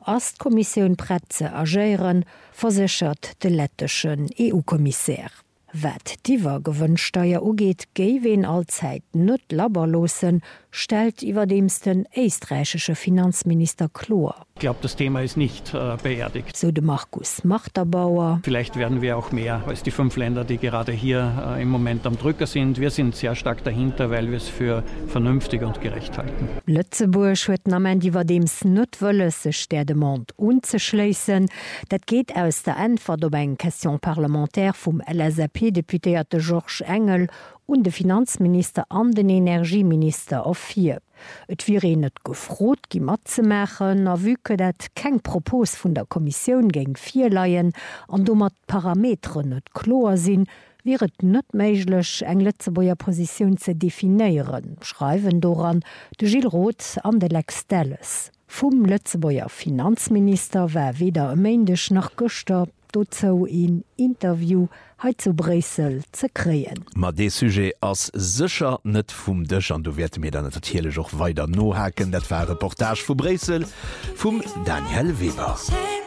as d'Kommissioun Pretze agéieren, versichert de letteschen EU-Kommissär. Wat diwer Gewënnsteier ugeet, géi wen allzeit net laberlosen, stellt iwwer demsten österreichsche Finanzminister Klor. Ich glaube, das Thema ist nicht beerdigt. So de Markus Machterbauer. Vielleicht werden wir auch mehr als die 5 Länder, die gerade hier im Moment am Drücker sind. Wir sind sehr stark dahinter, weil wir es für vernünftig und gerecht halten. Lützeburg huet amend iwwer dems net wëlle sech der Demande unzeschleessen. Dat geht aus der Antwort op eng Question parlamentär vum LSAP-Deputéierte Georges Engel und de Finanzminister an den Energieminister auf 4. Et wie net gefrot gi mat ze machen, a wüke dat keng Propos vun der Kommission geng 4 Leiien an do mat Parametre net klar sinn, wiet net méiglech eng Lettzebuer Position ze definiieren, schreiwen doran de Gilles Roth an de Lex-Dallas. Vum Lettzebuer Finanzminister wär weder emendech nach Göster dozo in Interview heit zu Brüssel ze kreen. Ma de Sujet ass sicher net vum Dëch an du werd mir dann natierlech och weiter nohaken, dat war Reportage vu Brüssel vum Daniel Weber.